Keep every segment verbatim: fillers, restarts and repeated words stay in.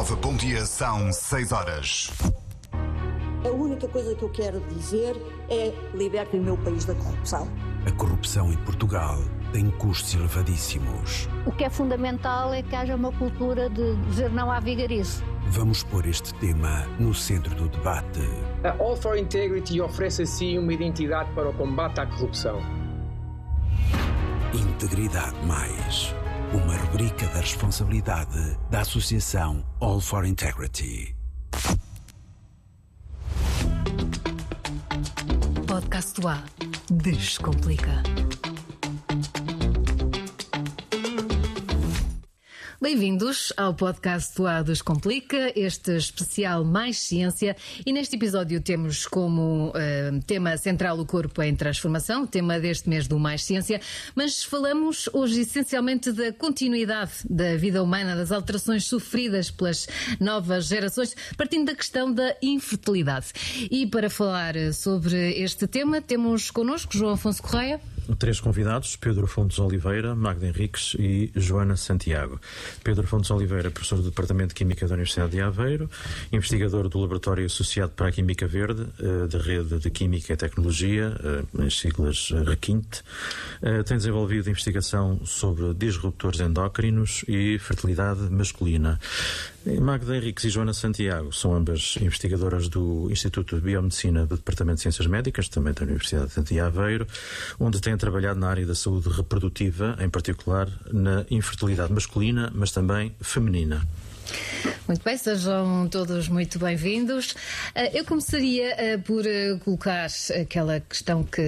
nove, bom dia, são seis horas. A única coisa que eu quero dizer é: libertem o meu país da corrupção. A corrupção em Portugal tem custos elevadíssimos. O que é fundamental é que haja uma cultura de dizer não à vigarice. Vamos pôr este tema no centro do debate. A All for Integrity oferece assim uma identidade para o combate à corrupção. Integridade Mais, uma rubrica da responsabilidade da Associação All for Integrity. Podcast do A. Descomplica. Bem-vindos ao podcast do A Descomplica, este especial Mais Ciência, e neste episódio temos como uh, tema central o corpo em transformação, tema deste mês do Mais Ciência, mas falamos hoje essencialmente da continuidade da vida humana, das alterações sofridas pelas novas gerações, partindo da questão da infertilidade. E para falar sobre este tema temos connosco João Afonso Correia. Três convidados: Pedro Fontes Oliveira, Magda Henriques e Joana Santiago. Pedro Fontes Oliveira, professor do Departamento de Química da Universidade de Aveiro, investigador do Laboratório Associado para a Química Verde, da Rede de Química e Tecnologia, as siglas REQUINT. Tem desenvolvido investigação sobre disruptores endócrinos e fertilidade masculina. Magda Henriques e Joana Santiago são ambas investigadoras do Instituto de Biomedicina do Departamento de Ciências Médicas, também da Universidade de Aveiro, onde têm trabalhado na área da saúde reprodutiva, em particular na infertilidade masculina, mas também feminina. Muito bem, sejam todos muito bem-vindos. Eu começaria por colocar aquela questão que...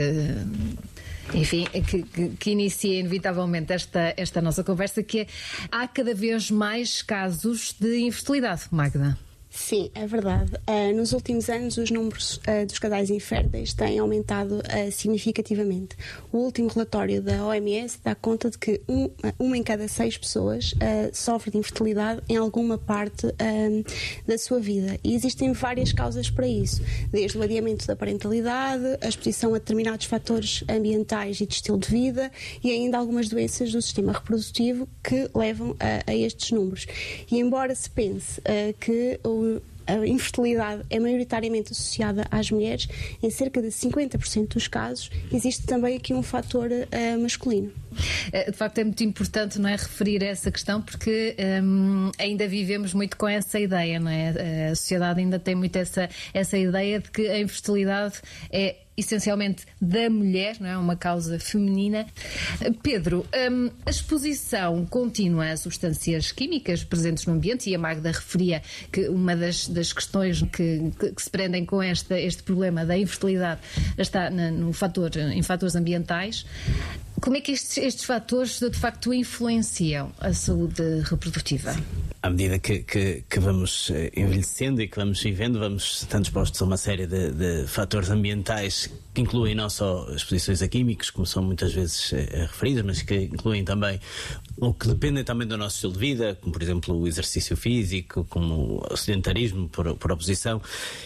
Enfim, que, que, que inicia inevitavelmente esta, esta nossa conversa, que é: há cada vez mais casos de infertilidade, Magda. Sim, é verdade. Uh, nos últimos anos os números uh, dos casais inférteis têm aumentado uh, significativamente. O último relatório da O M S dá conta de que um, uma em cada seis pessoas uh, sofre de infertilidade em alguma parte uh, da sua vida. E existem várias causas para isso, desde o adiamento da parentalidade, a exposição a determinados fatores ambientais e de estilo de vida, e ainda algumas doenças do sistema reprodutivo que levam a, a estes números. E embora se pense uh, que o a infertilidade é maioritariamente associada às mulheres, em cerca de cinquenta por cento dos casos existe também aqui um fator uh, masculino. De facto é muito importante, não é, referir essa questão, porque um, ainda vivemos muito com essa ideia, não é? A sociedade ainda tem muito essa, essa ideia de que a infertilidade é essencialmente da mulher, não é? Uma causa feminina. Pedro, um, a exposição contínua a substâncias químicas presentes no ambiente, e a Magda referia que uma das, das questões que, que, que se prendem com esta, este problema da infertilidade está na, no fator, em fatores ambientais. Como é que estes, estes fatores de facto influenciam a saúde reprodutiva? À medida que, que, que vamos envelhecendo e que vamos vivendo, vamos estando expostos a uma série de, de fatores ambientais que incluem não só exposições a químicos, como são muitas vezes é, referidas, mas que incluem também, ou que dependem também do nosso estilo de vida, como por exemplo o exercício físico, como o sedentarismo por, por oposição,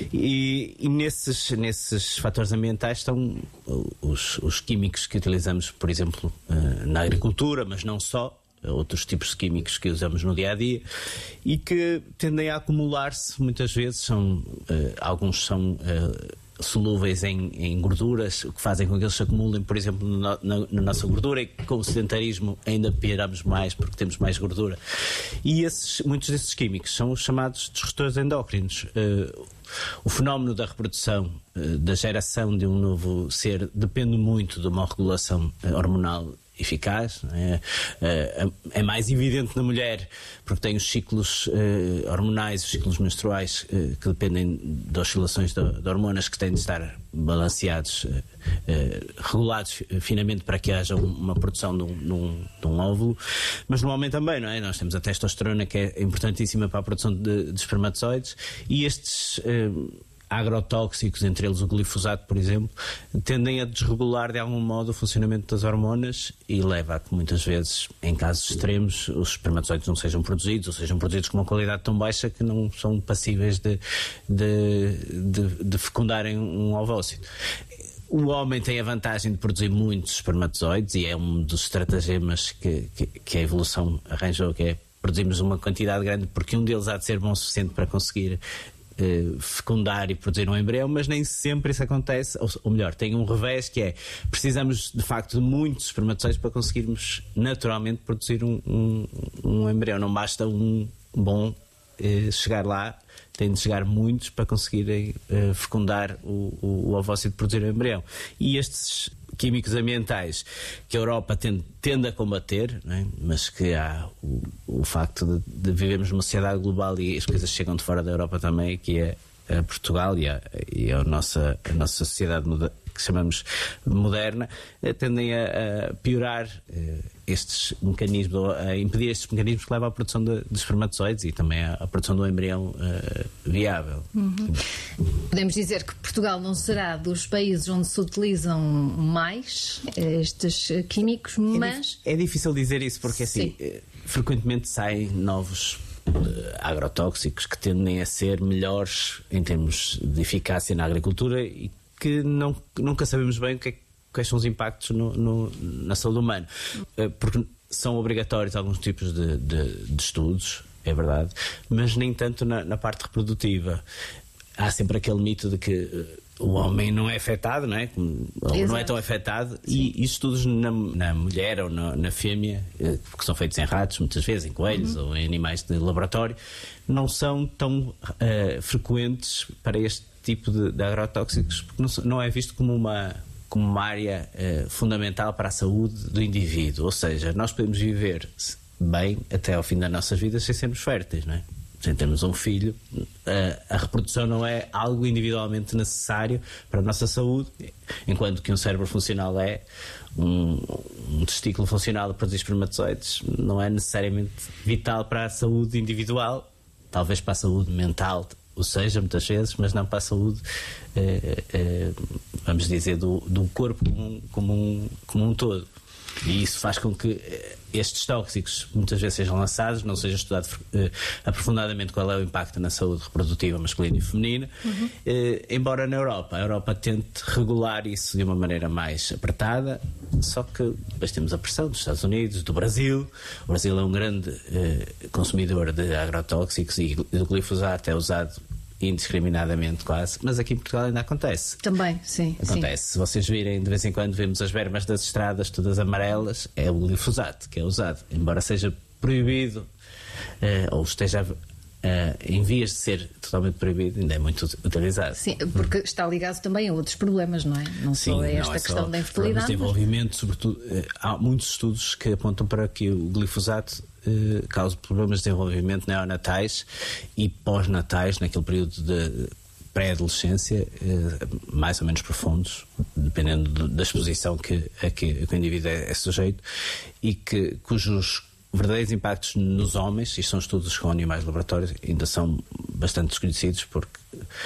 e, e nesses, nesses fatores ambientais estão os, os químicos que utilizamos, por exemplo, na agricultura, mas não só, outros tipos de químicos que usamos no dia-a-dia e que tendem a acumular-se muitas vezes. São, uh, alguns são uh, solúveis em, em gorduras, o que fazem com que eles se acumulem, por exemplo, no, na, na nossa gordura, e com o sedentarismo ainda pioramos mais porque temos mais gordura. E esses, muitos desses químicos são os chamados disruptores endócrinos. Uh, o fenómeno da reprodução, uh, da geração de um novo ser, depende muito de uma regulação uh, hormonal eficaz. É, é, é mais evidente na mulher porque tem os ciclos eh, hormonais, os ciclos menstruais eh, que dependem de oscilações de, de hormonas que têm de estar balanceados, eh, eh, regulados finamente para que haja uma produção de um, de, um, de um óvulo, mas no homem também, não é? Nós temos a testosterona, que é importantíssima para a produção de, de espermatozoides, e estes eh, agrotóxicos, entre eles o glifosato, por exemplo, tendem a desregular de algum modo o funcionamento das hormonas e leva a que muitas vezes, em casos extremos, os espermatozoides não sejam produzidos, ou sejam produzidos com uma qualidade tão baixa que não são passíveis de, de, de, de fecundarem um ovócito. O homem tem a vantagem de produzir muitos espermatozoides, e é um dos estratagemas que, que, que a evolução arranjou, que é produzimos uma quantidade grande porque um deles há de ser bom o suficiente para conseguir Uh, fecundar e produzir um embrião, mas nem sempre isso acontece, ou, ou melhor, tem um revés que é, precisamos de facto de muitos espermatozoides para conseguirmos naturalmente produzir um, um, um embrião, não basta um bom uh, chegar lá, tem de chegar muitos para conseguirem uh, fecundar o, o, o ovócito de produzir o embrião. E estes químicos ambientais que a Europa tende, tende a combater, não é? Mas que há o, o facto de, de vivermos numa sociedade global e as coisas chegam de fora da Europa também, que é a Portugal e a, e a, nossa, a nossa sociedade que chamamos moderna, tendem a, a piorar uh, estes mecanismos, a impedir estes mecanismos que levam à produção de, de espermatozoides e também à, à produção do embrião uh, viável. Uhum. Podemos dizer que Portugal não será dos países onde se utilizam mais estes químicos, mas... É, é difícil dizer isso porque assim, Sim. frequentemente saem novos agrotóxicos que tendem a ser melhores em termos de eficácia na agricultura e que não, nunca sabemos bem o que é, quais são os impactos no, no, na saúde humana, porque são obrigatórios alguns tipos de, de, de estudos, é verdade, mas nem tanto na, na parte reprodutiva. Há sempre aquele mito de que o homem não é afetado, não é? Ou não é tão afetado. E, e estudos na, na mulher ou na, na fêmea, que são feitos em ratos, muitas vezes, em coelhos uhum. ou em animais de laboratório, não são tão uh, frequentes para este tipo de, de agrotóxicos, porque não, não é visto como uma, como uma área uh, fundamental para a saúde do indivíduo. Ou seja, nós podemos viver bem até ao fim das nossas vidas sem sermos férteis, não é? Sem termos um filho, a, a reprodução não é algo individualmente necessário para a nossa saúde, enquanto que um cérebro funcional é, um, um testículo funcional a produzir espermatozoides não é necessariamente vital para a saúde individual, talvez para a saúde mental o seja muitas vezes, mas não para a saúde, eh, eh, vamos dizer, do, do corpo como um, como, um, como um todo. E isso faz com que estes tóxicos muitas vezes sejam lançados, não seja estudado uh, aprofundadamente qual é o impacto na saúde reprodutiva masculina e feminina, uhum. uh, embora na Europa a Europa tente regular isso de uma maneira mais apertada, só que depois temos a pressão dos Estados Unidos, do Brasil. O Brasil é um grande uh, consumidor de agrotóxicos e o glifosato é usado indiscriminadamente quase, mas aqui em Portugal ainda acontece. Também, sim. Acontece. Sim. Se vocês virem, de vez em quando vemos as bermas das estradas todas amarelas, é o glifosato que é usado, embora seja proibido uh, ou esteja uh, em vias de ser totalmente proibido, ainda é muito utilizado. Sim, porque está ligado também a outros problemas, não é? Não Sim, só a esta não é questão só da infertilidade. De desenvolvimento, sobretudo, uh, há muitos estudos que apontam para que o glifosato Uh, causa problemas de desenvolvimento neonatais e pós-natais, naquele período de pré-adolescência, uh, mais ou menos profundos, dependendo do, da exposição que, a que, que o indivíduo é, é sujeito, e que, cujos verdadeiros impactos nos homens, e são estudos com animais de laboratório, ainda são bastante desconhecidos, porque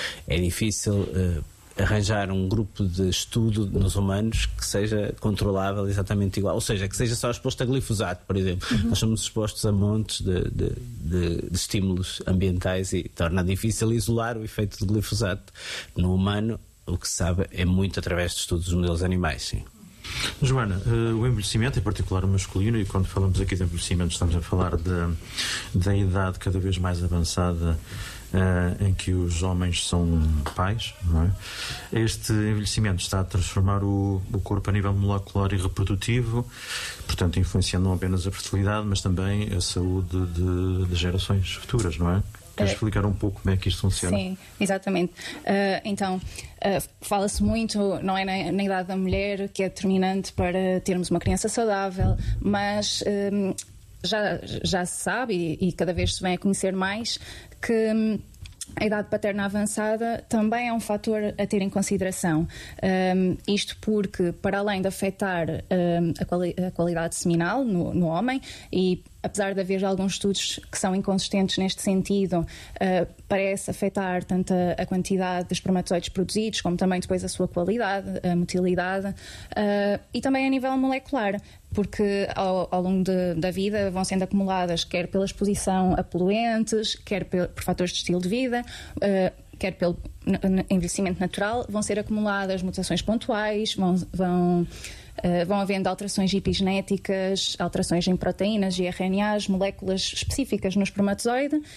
é difícil uh, arranjar um grupo de estudo nos humanos que seja controlável exatamente igual, ou seja, que seja só exposto a glifosato, por exemplo. Uhum. Nós somos expostos a montes de, de, de, de estímulos ambientais e torna difícil isolar o efeito do glifosato no humano. O que se sabe é muito através de estudos dos modelos animais, sim. Joana, uh, o envelhecimento, em particular o masculino, e quando falamos aqui de envelhecimento estamos a falar de, da idade cada vez mais avançada Uh, em que os homens são pais, não é? Este envelhecimento está a transformar o, o corpo a nível molecular e reprodutivo, portanto influenciando não apenas a fertilidade, mas também a saúde de, de gerações futuras, não é? Queres explicar um pouco como é que isto funciona? Sim, exatamente. Uh, então, uh, fala-se muito, não é na, na idade da mulher, que é determinante para termos uma criança saudável, mas um, já, já se sabe, e, e cada vez se vem a conhecer mais, que hum, a idade paterna avançada também é um fator a ter em consideração. Um, isto porque, para além de afetar um, a, quali- a qualidade seminal no, no homem, e apesar de haver alguns estudos que são inconsistentes neste sentido, uh, parece afetar tanto a, a quantidade de espermatozoides produzidos, como também depois a sua qualidade, a motilidade, uh, e também a nível molecular, porque ao, ao longo de, da vida vão sendo acumuladas, quer pela exposição a poluentes, quer por, por fatores de estilo de vida, uh, quer pelo envelhecimento natural, vão ser acumuladas mutações pontuais, vão... vão uh, vão havendo alterações epigenéticas, alterações em proteínas e R N As, moléculas específicas no espermatozoide, uh,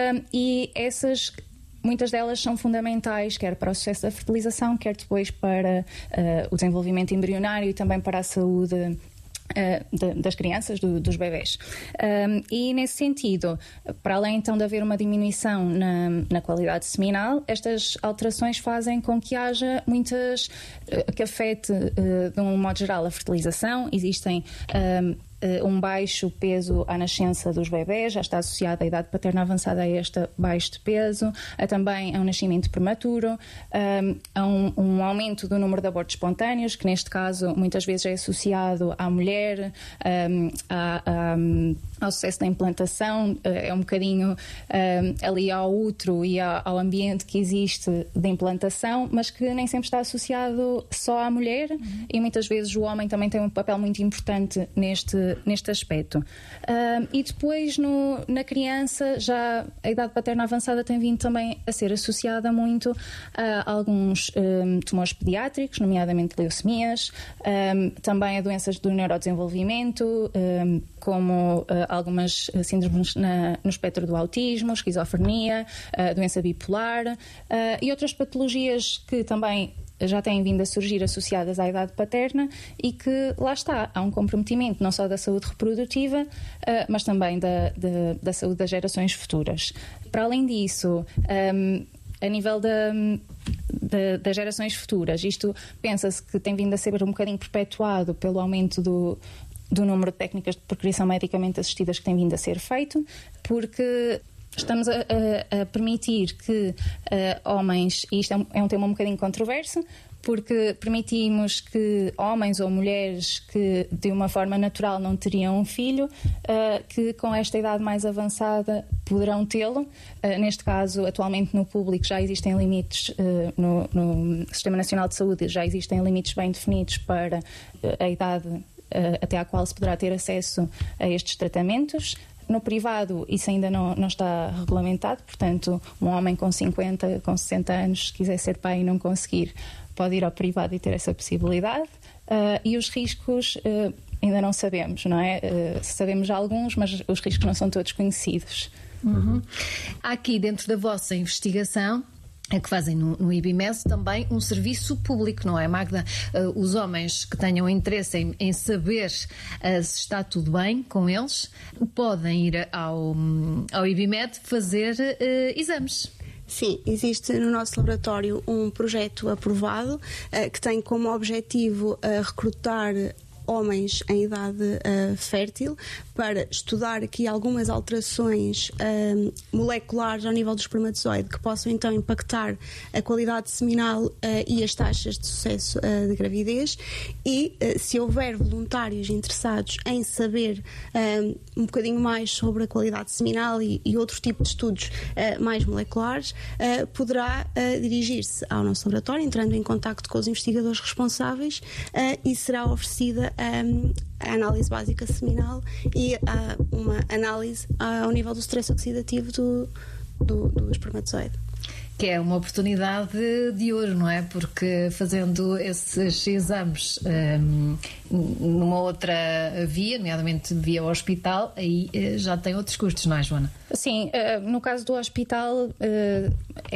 e essas, muitas delas são fundamentais, quer para o sucesso da fertilização, quer depois para uh, o desenvolvimento embrionário e também para a saúde Uh, de, das crianças, do, dos bebés. Um, e nesse sentido, para além então de haver uma diminuição na, na qualidade seminal, estas alterações fazem com que haja muitas, uh, que afete uh, de um modo geral a fertilização. Existem um, um baixo peso à nascença dos bebés, já está associado à idade paterna avançada a este baixo de peso, a também a um nascimento prematuro, a um, um aumento do número de abortos espontâneos, que neste caso muitas vezes é associado à mulher, um, a, a, ao sucesso da implantação, é um bocadinho um, ali ao útero e ao ambiente que existe de implantação, mas que nem sempre está associado só à mulher, uhum. e muitas vezes o homem também tem um papel muito importante neste neste aspecto. Um, e depois no, na criança já a idade paterna avançada tem vindo também a ser associada muito a alguns um, tumores pediátricos, nomeadamente leucemias, um, também a doenças do neurodesenvolvimento, um, como uh, algumas síndromes na, no espectro do autismo, esquizofrenia, uh, doença bipolar, uh, e outras patologias que também já têm vindo a surgir associadas à idade paterna e que, lá está, há um comprometimento não só da saúde reprodutiva, mas também da, da, da saúde das gerações futuras. Para além disso, um, a nível da, da, das gerações futuras, isto pensa-se que tem vindo a ser um bocadinho perpetuado pelo aumento do, do número de técnicas de procriação medicamente assistidas que tem vindo a ser feito, porque estamos a, a, a permitir que uh, homens, e isto é um, é um tema um bocadinho controverso, porque permitimos que homens ou mulheres que de uma forma natural não teriam um filho, uh, que com esta idade mais avançada poderão tê-lo. Uh, neste caso, atualmente no público já existem limites, uh, no, no Sistema Nacional de Saúde já existem limites bem definidos para uh, a idade uh, até à qual se poderá ter acesso a estes tratamentos. No privado isso ainda não, não está regulamentado, portanto um homem com cinquenta, com sessenta anos, se quiser ser pai e não conseguir, pode ir ao privado e ter essa possibilidade. Uh, e os riscos uh, ainda não sabemos, não é? Uh, sabemos alguns, mas os riscos não são todos conhecidos. Uhum. Há aqui dentro da vossa investigação, é que fazem no, no I B M E S também um serviço público, não é, Magda? Uh, os homens que tenham interesse em, em saber uh, se está tudo bem com eles podem ir ao, ao I B M E D fazer uh, exames. Sim, existe no nosso laboratório um projeto aprovado uh, que tem como objetivo uh, recrutar homens em idade uh, fértil para estudar aqui algumas alterações uh, moleculares ao nível do espermatozoide que possam então impactar a qualidade seminal uh, e as taxas de sucesso uh, de gravidez, e uh, se houver voluntários interessados em saber uh, um bocadinho mais sobre a qualidade seminal e, e outro tipo de estudos uh, mais moleculares, uh, poderá uh, dirigir-se ao nosso laboratório entrando em contacto com os investigadores responsáveis uh, e será oferecida Um, a análise básica seminal e uh, uma análise uh, ao nível do stress oxidativo do, do, do espermatozoide. Que é uma oportunidade de ouro, não é? Porque fazendo esses exames um, numa outra via, nomeadamente via hospital, aí uh, já tem outros custos, não é, Joana? Sim, uh, no caso do hospital, uh, é,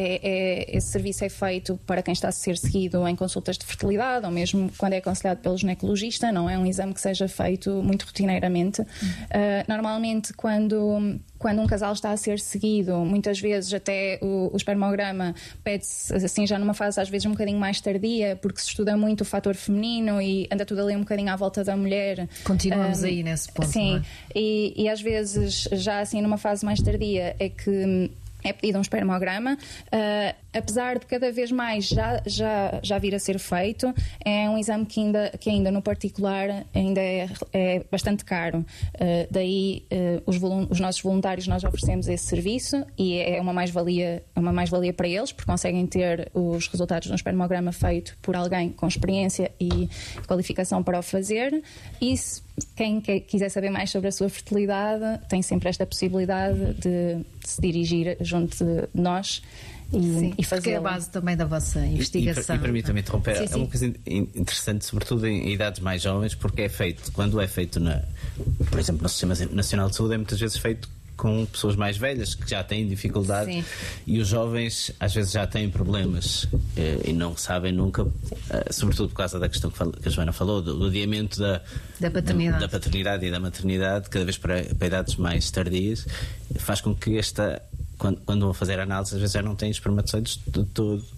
é, esse serviço é feito para quem está a ser seguido em consultas de fertilidade ou mesmo quando é aconselhado pelo ginecologista, não é um exame que seja feito muito rotineiramente. Uhum. Uh, normalmente, quando, quando um casal está a ser seguido, muitas vezes até o, o espermograma pede-se assim já numa fase às vezes um bocadinho mais tardia, porque se estuda muito o fator feminino e anda tudo ali um bocadinho à volta da mulher. Continuamos um, aí nesse ponto. Sim, não é? e, e às vezes já assim numa fase mais tardia é que é pedido um espermograma, uh, apesar de cada vez mais já, já, já vir a ser feito, é um exame que ainda, que ainda no particular ainda é, é bastante caro. Uh, daí uh, os, os nossos voluntários, nós oferecemos esse serviço e é uma mais-valia, uma mais-valia para eles, porque conseguem ter os resultados de um espermograma feito por alguém com experiência e qualificação para o fazer. E se quem quer, quiser saber mais sobre a sua fertilidade tem sempre esta possibilidade de, de se dirigir junto de nós e, sim, e fazer. Porque é a base também da vossa investigação. E, e, e permita-me interromper, sim, é sim. uma coisa interessante, sobretudo em idades mais jovens, porque é feito, quando é feito, na, por exemplo, no Sistema Nacional de Saúde, é muitas vezes feito com pessoas mais velhas que já têm dificuldades. Sim. E os jovens às vezes já têm problemas eh, e não sabem nunca, eh, sobretudo por causa da questão que, fala, que a Joana falou, do, do adiamento da, da, paternidade. Da, da paternidade e da maternidade, cada vez para, para idades mais tardias, faz com que esta, quando, quando vão fazer análise, às vezes já não têm espermatozoides de todo, uh,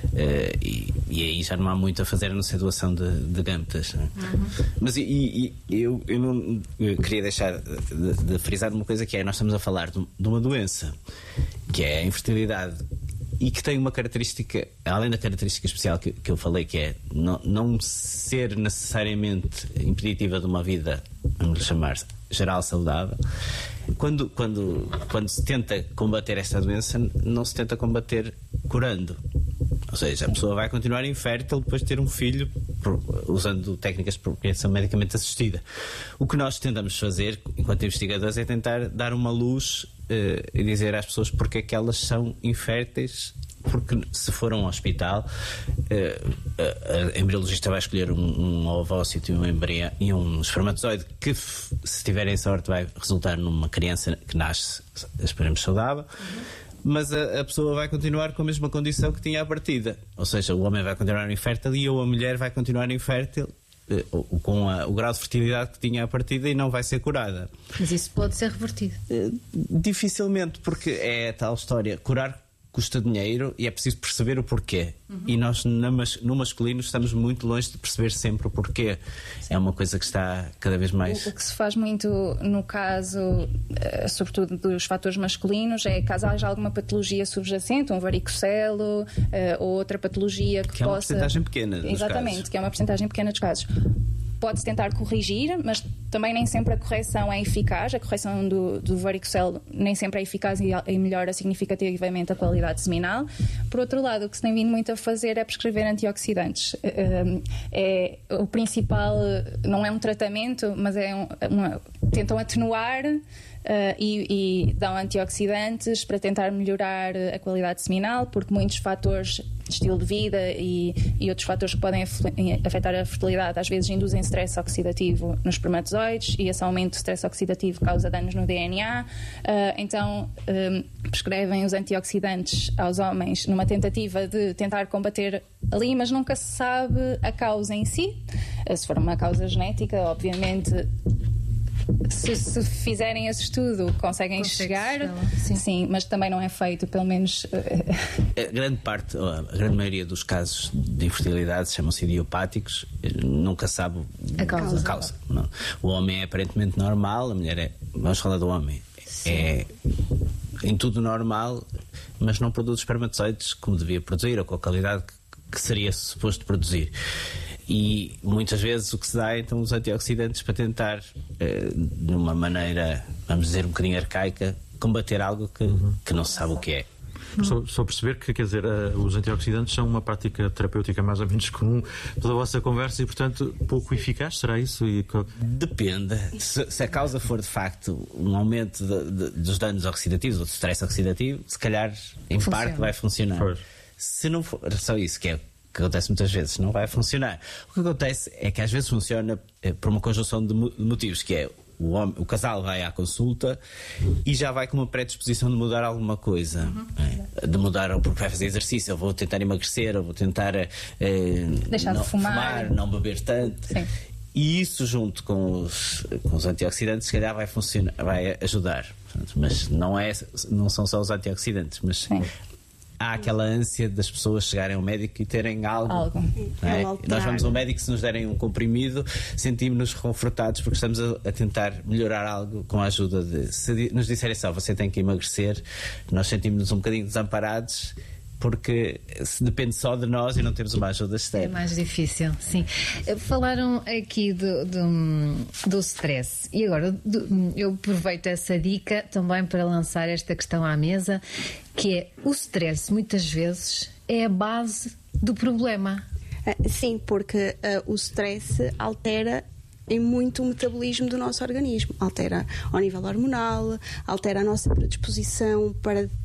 e, e aí já não há muito a fazer a não ser doação de, de gametas. Uhum. Mas e, e, eu, eu não eu queria deixar de, de frisar uma coisa, que é: nós estamos a falar de, de uma doença que é a infertilidade, e que tem uma característica, além da característica especial que, que eu falei, que é não, não ser necessariamente impeditiva de uma vida, vamos chamar geral, saudável. Quando, quando, quando se tenta combater esta doença, não se tenta combater curando. Ou seja, a pessoa vai continuar infértil depois de ter um filho, por, usando técnicas de procriação medicamente assistida. O que nós tentamos fazer, enquanto investigadores, é tentar dar uma luz eh, e dizer às pessoas porque é que elas são inférteis. Porque se for a um hospital, eh, a, a embriologista vai escolher um, um ovócito e um, embrião, e um espermatozoide que, se tiverem sorte, vai resultar numa criança que nasce, esperemos, saudável. Uhum. Mas a, a pessoa vai continuar com a mesma condição que tinha à partida. Ou seja, o homem vai continuar infértil e ou a mulher vai continuar infértil, eh, com a, o grau de fertilidade que tinha à partida, e não vai ser curada. Mas isso pode ser revertido? Eh, dificilmente, porque é a tal história: curar custa dinheiro e é preciso perceber o porquê. Uhum. E nós no masculino estamos muito longe de perceber sempre o porquê. Sim. É uma coisa que está cada vez mais... O, o que se faz muito no caso, uh, sobretudo dos fatores masculinos, é caso haja alguma patologia subjacente, um varicocelo, uh, ou outra patologia que, que possa... Que é uma porcentagem pequena dos Exatamente, casos. que é uma porcentagem pequena dos casos. Pode-se tentar corrigir, mas também nem sempre a correção é eficaz. A correção do, do varicocelo nem sempre é eficaz e, e melhora significativamente a qualidade seminal. Por outro lado, o que se tem vindo muito a fazer é prescrever antioxidantes. É, é, o principal não é um tratamento, mas é um, uma, tentam atenuar Uh, e, e dão antioxidantes para tentar melhorar a qualidade seminal, porque muitos fatores de estilo de vida e, e outros fatores que podem afetar a fertilidade às vezes induzem stress oxidativo nos espermatozoides, e esse aumento de stress oxidativo causa danos no D N A. Uh, então um, prescrevem os antioxidantes aos homens numa tentativa de tentar combater ali, mas nunca se sabe a causa em si. Uh, se for uma causa genética, obviamente, Se, se fizerem esse estudo, conseguem Consegue chegar, sim. sim, mas também não é feito, pelo menos. A grande parte, a grande maioria dos casos de infertilidade chamam-se idiopáticos, nunca sabe a causa. A causa não. O homem é aparentemente normal, a mulher é. Vamos falar do homem. Sim. É em tudo normal, mas não produz espermatozoides como devia produzir, ou com a qualidade que, que seria suposto produzir. E muitas vezes o que se dá é então os antioxidantes para tentar, eh, de uma maneira, vamos dizer, um bocadinho arcaica, combater algo que, uhum. que não se sabe o que é. Só, só perceber que, quer dizer, uh, os antioxidantes são uma prática terapêutica mais ou menos comum pela vossa conversa e, portanto, pouco eficaz, será isso? E... Depende. Se, se a causa for, de facto, um aumento de, de, dos danos oxidativos ou de stress oxidativo, se calhar, em Funciona. parte, vai funcionar. Pois. Se não for só isso, que é que acontece muitas vezes, não vai funcionar. O que acontece é que às vezes funciona eh, por uma conjunção de motivos, que é o, homem, o casal vai à consulta e já vai com uma predisposição de mudar alguma coisa, uhum. é, de mudar, ou porque vai fazer exercício, ou vou tentar emagrecer, ou vou tentar eh, deixar não, de fumar. fumar, não beber tanto. Sim. E isso, junto com os, com os antioxidantes, se calhar vai funcionar, vai ajudar. Mas não, é, não são só os antioxidantes, mas Sim. há aquela ânsia das pessoas chegarem ao médico e terem algo, algo. Não é? É nós vamos ao médico, se nos derem um comprimido, sentimos-nos confortados porque estamos a, a tentar melhorar algo com a ajuda de... Se nos disserem só, você tem que emagrecer, nós sentimos-nos um bocadinho desamparados, porque se depende só de nós e não temos uma ajuda externa. É mais difícil, sim. Falaram aqui do, do, do stress, e agora do, eu aproveito essa dica também para lançar esta questão à mesa, que é: o stress muitas vezes é a base do problema. Sim, porque uh, o stress altera em muito o metabolismo do nosso organismo, altera ao nível hormonal, altera a nossa predisposição para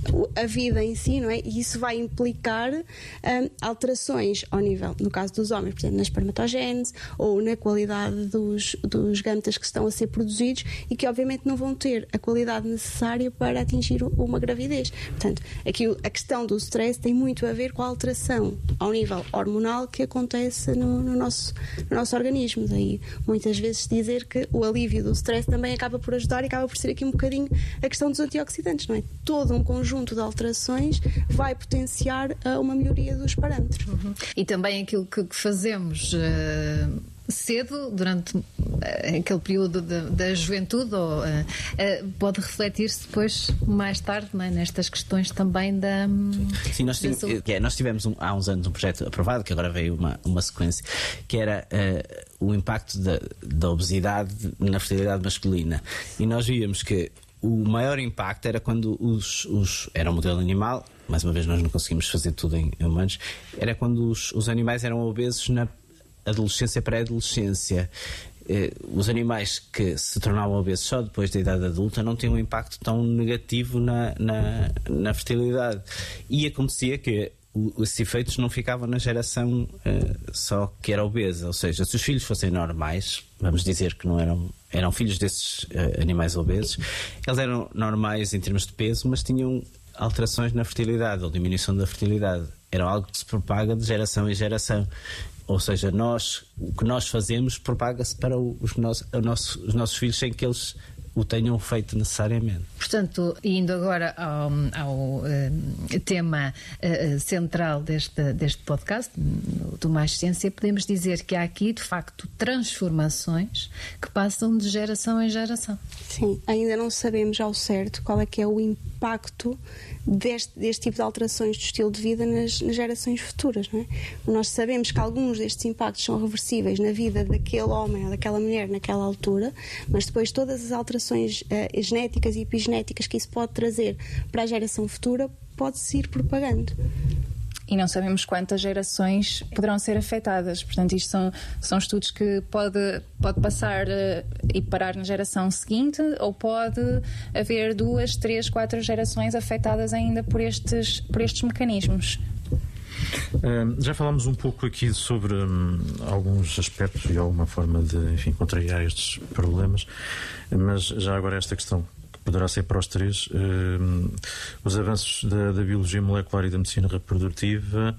a vida em si, não é? E isso vai implicar um, alterações ao nível, no caso dos homens, por exemplo, na espermatogénese ou na qualidade dos, dos gametas que estão a ser produzidos e que obviamente não vão ter a qualidade necessária para atingir uma gravidez. Portanto, aqui a questão do stress tem muito a ver com a alteração ao nível hormonal que acontece no, no, nosso, no nosso organismo. Daí muitas vezes dizer que o alívio do stress também acaba por ajudar e acaba por ser aqui um bocadinho a questão dos antioxidantes, não é? Todo um conjunto de alterações vai potenciar uh, uma melhoria dos parâmetros. Uhum. E também aquilo que fazemos uh, cedo, durante uh, aquele período de, da juventude, ou, uh, uh, pode refletir-se depois, mais tarde, não é? Nestas questões também da. Sim, nós, tivemos, que é, nós tivemos um, há uns anos um projeto aprovado, que agora veio uma, uma sequência, que era uh, o impacto da, da obesidade na fertilidade masculina. E nós víamos que o maior impacto era quando os, os... Era um modelo animal, mais uma vez nós não conseguimos fazer tudo em, em humanos, era quando os, os animais eram obesos na adolescência e pré-adolescência. Eh, os animais que se tornavam obesos só depois da idade adulta não tinham um impacto tão negativo na, na, na fertilidade. E acontecia que os efeitos não ficavam na geração uh, só que era obesa, ou seja, se os filhos fossem normais, vamos dizer que não eram, eram filhos desses uh, animais obesos, eles eram normais em termos de peso, mas tinham alterações na fertilidade ou diminuição da fertilidade. Era algo que se propaga de geração em geração. Ou seja, nós, o que nós fazemos propaga-se para os nossos, os nossos filhos sem que eles o tenham feito necessariamente. Portanto, indo agora ao, ao uh, tema uh, central deste, deste podcast, do Mais Ciência, podemos dizer que há aqui, de facto, transformações que passam de geração em geração. Sim, ainda não sabemos ao certo qual é que é o impacto deste, deste tipo de alterações do estilo de vida nas, nas gerações futuras, não é? Nós sabemos que alguns destes impactos são reversíveis na vida daquele homem ou daquela mulher naquela altura, mas depois todas as alterações uh, genéticas e epigenéticas que isso pode trazer para a geração futura pode-se ir propagando. E não sabemos quantas gerações poderão ser afetadas. Portanto, isto são, são estudos que pode, pode passar uh, e parar na geração seguinte, ou pode haver duas, três, quatro gerações afetadas ainda por estes, por estes mecanismos. Uh, já falámos um pouco aqui sobre um, alguns aspectos e alguma forma de, enfim, contrariar estes problemas, mas já agora esta questão poderá ser para os três. Uh, os avanços da, da biologia molecular e da medicina reprodutiva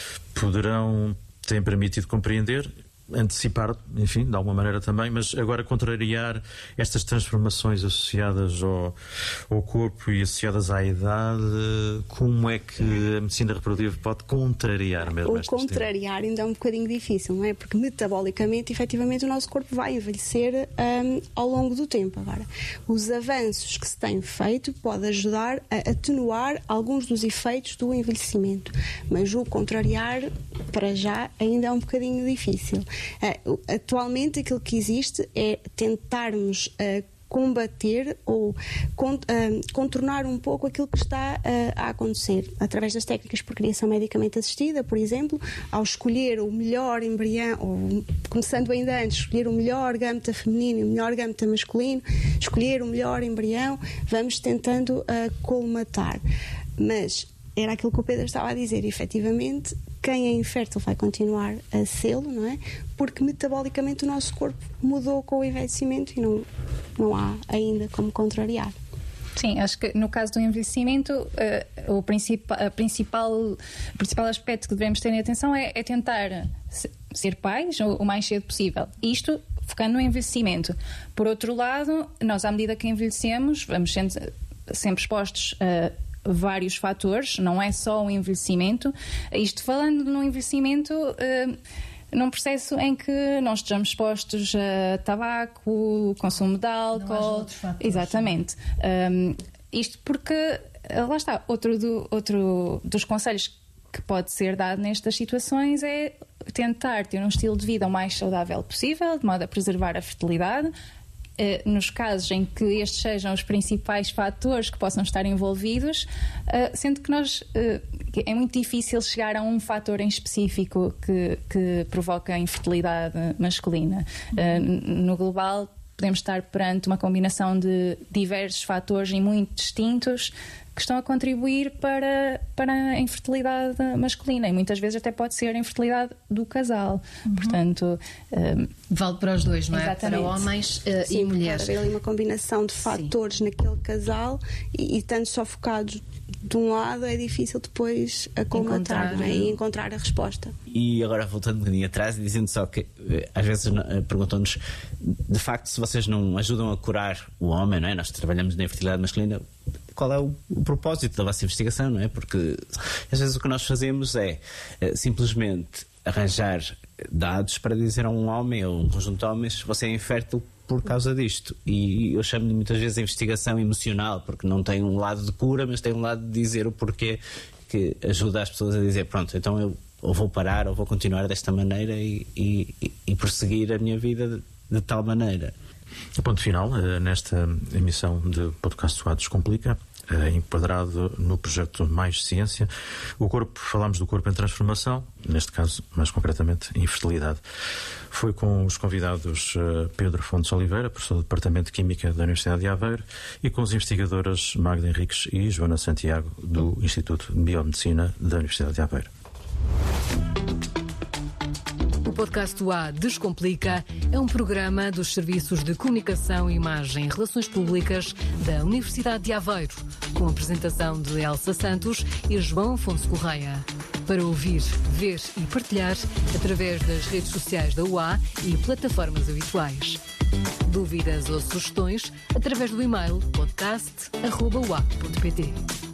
poderão, têm permitido compreender, antecipar, enfim, de alguma maneira também, mas agora contrariar estas transformações associadas ao, ao corpo e associadas à idade. Como é que a medicina reprodutiva pode contrariar mesmo o estas contrariar temas? Ainda é um bocadinho difícil, não é? Porque metabolicamente, efetivamente, o nosso corpo vai envelhecer um, ao longo do tempo. Agora, os avanços que se têm feito podem ajudar a atenuar alguns dos efeitos do envelhecimento, mas o contrariar, para já, ainda é um bocadinho difícil. Uh, atualmente aquilo que existe é tentarmos uh, combater ou con uh, contornar um pouco aquilo que está uh, a acontecer através das técnicas por criação medicamente assistida, por exemplo, ao escolher o melhor embrião, ou começando ainda antes, escolher o melhor gâmeta feminino e o melhor gâmeta masculino, escolher o melhor embrião, vamos tentando uh, colmatar. Mas era aquilo que o Pedro estava a dizer, efetivamente, quem é infértil vai continuar a sê-lo, não é? Porque metabolicamente o nosso corpo mudou com o envelhecimento e não, não há ainda como contrariar. Sim, acho que no caso do envelhecimento, uh, o principal, a principal, o principal aspecto que devemos ter em atenção é, é tentar ser pais o, o mais cedo possível. Isto focando no envelhecimento. Por outro lado, nós, à medida que envelhecemos, vamos sendo sempre expostos a vários fatores, não é só o envelhecimento. Isto falando no envelhecimento, uh, num processo em que nós estejamos expostos a tabaco, consumo de álcool. Exatamente. Um, isto porque, lá está, outro, do, outro dos conselhos que pode ser dado nestas situações é tentar ter um estilo de vida o mais saudável possível, de modo a preservar a fertilidade. Uh, nos casos em que estes sejam os principais fatores que possam estar envolvidos, uh, sendo que nós uh, que é muito difícil chegar a um fator em específico que, que provoca a infertilidade masculina. Uh, no global podemos estar perante uma combinação de diversos fatores e muito distintos que estão a contribuir para, para a infertilidade masculina, e muitas vezes até pode ser a infertilidade do casal. Uhum. Portanto, um, vale para os dois, não é? Exatamente. Para homens uh, Sim, e mulheres. Pode haver ali uma combinação de fatores Sim. naquele casal, e, e estando só focados de um lado, é difícil depois acalmatar encontrar, e encontrar a resposta. E agora voltando um bocadinho atrás e dizendo só que às vezes perguntam-nos de facto se vocês não ajudam a curar o homem, não é? Nós trabalhamos na infertilidade masculina, qual é o, o propósito da vossa investigação, não é? Porque às vezes o que nós fazemos é, é simplesmente arranjar dados para dizer a um homem ou um conjunto de homens: você é infértil por causa disto. E eu chamo-lhe muitas vezes a investigação emocional, porque não tem um lado de cura, mas tem um lado de dizer o porquê, que ajuda as pessoas a dizer: pronto, então eu ou vou parar ou vou continuar desta maneira e, e, e prosseguir a minha vida de, de tal maneira. Ponto final, nesta emissão de podcast O A Descomplica, enquadrado no projeto Mais Ciência. O corpo, falámos do corpo em transformação, neste caso, mais concretamente, infertilidade. Foi com os convidados Pedro Fontes Oliveira, professor do Departamento de Química da Universidade de Aveiro, e com as investigadoras Magda Henriques e Joana Santiago, do Instituto de Biomedicina da Universidade de Aveiro. O podcast O A Descomplica é um programa dos Serviços de Comunicação, Imagem e Relações Públicas da Universidade de Aveiro, com a apresentação de Elsa Santos e João Afonso Correia. Para ouvir, ver e partilhar através das redes sociais da U A e plataformas habituais. Dúvidas ou sugestões através do e-mail podcast arroba u a ponto pt.